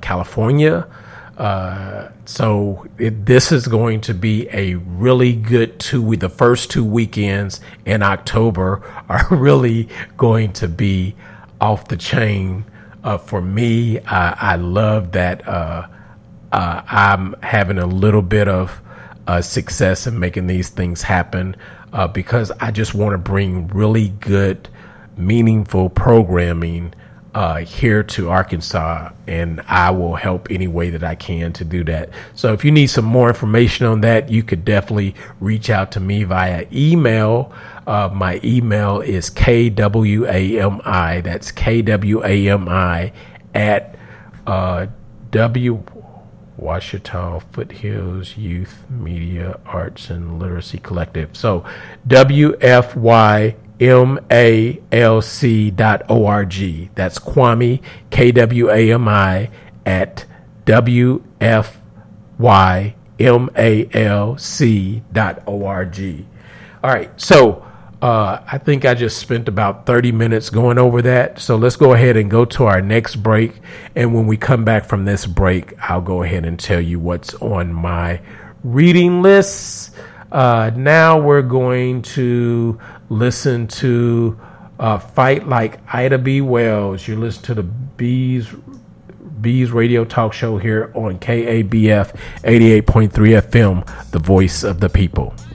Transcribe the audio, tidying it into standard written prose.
California. This is going to be a really good the first 2 weekends in October are really going to be off the chain. For me, I love that I'm having a little bit of success in making these things happen because I just want to bring really good, meaningful programming here to Arkansas, and I will help any way that I can to do that. So if you need some more information on that, you could definitely reach out to me via email. My email is KWAMI. That's KWAMI at Ouachita Foothills Youth Media Arts and Literacy Collective. So WFYMALC.org. That's Kwame, KWAMI at WFYMALC.org. All right. So I think I just spent about 30 minutes going over that. So let's go ahead and go to our next break. And when we come back from this break, I'll go ahead and tell you what's on my reading lists. Now we're going to listen to Fight Like Ida B. Wells. You listen to the Bees Radio Talk Show here on KABF 88.3 FM, the voice of the people.